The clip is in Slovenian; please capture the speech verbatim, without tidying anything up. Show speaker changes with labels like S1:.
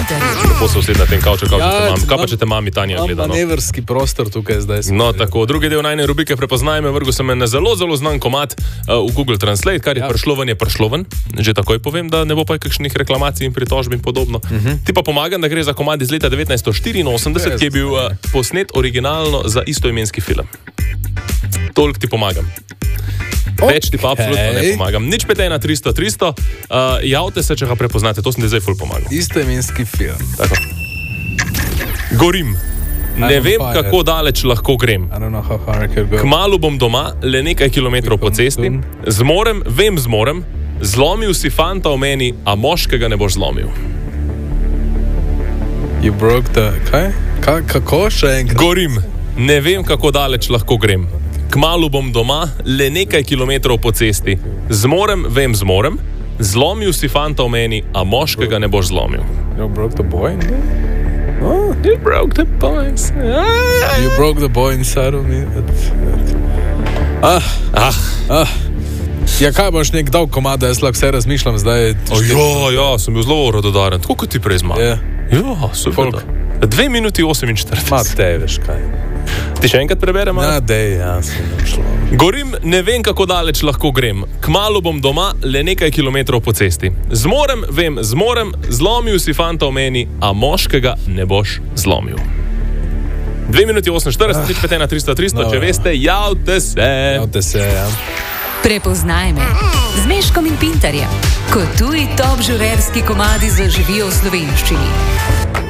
S1: Lepo se usedi na tem kavču, kavču ja, te mami. Kaj pa če te mami Tanja gleda? No?
S2: Manevrski prostor tukaj zdaj.
S1: No, tako, drugi del najne rubrike Prepoznaj me, vrgu sem na zelo, zelo znan komad uh, v Google Translate, kar je ja. prišlo ven, je prišlo ven. Že takoj povem, da ne bo pa kakšnih reklamacij in pritožb in podobno. Uh-huh. Ti pa pomagam, da gre za komad iz leta devetnajststo štiriinosemdeset, ki je bil uh, posnet originalno za istoimenski film. Toliko ti pomagam. Več ti pa okay. absolutno ne pomagam. Nič pet ena tristo tristo. Uh, javte se, če ga prepoznate. To sem ti zdaj ful pomagal.
S2: Istoimenski film.
S1: Tako. Gorim. Ne vem, fire. kako daleč lahko grem. Kmalu bom doma, le nekaj kilometrov po cesti. Zmorem, vem zmorem. Zlomil si fanta v meni, a moškega ne boš zlomil.
S2: You broke the... Kaj? Ka, kako še enkrat?
S1: Gorim. Ne vem, kako daleč lahko grem. Kmalu bom doma, le nekaj kilometrov po cesti. Zmorem, vem zmorem. Zlomil si fanta v meni, a moškega ne boš zlomil.
S2: You broke the boy?
S1: Oh, you broke the boy.
S2: You broke the boy inside of me. Ah,
S1: ah,
S2: ah. Ja, kaj boš nek dal komada, jaz lahko vse razmišljam zdaj.
S1: Oh, ja, ja, sem bil zelo radodaren. Tako kot ti prej zmagal.
S2: Yeah.
S1: Ja, super. Dve minuti oseminštirideset.
S2: Ma te, veš kaj.
S1: Ti še enkrat preberem?
S2: Ja, dej, ja, sem šlo.
S1: Gorim, ne vem, kako daleč lahko grem. Kmalu bom doma, le nekaj kilometrov po cesti. Zmorem, vem, zmorem, zlomil si fanta v meni, a moškega ne boš zlomil. Dve minuti oseminštirideset, nič pet ena tristo tristo, če veste, javte se.
S2: Javte se, ja.
S3: Prepoznaj me z Meškom in Pintarjem, ko tuji top žurerski komadi zaživijo v slovenščini.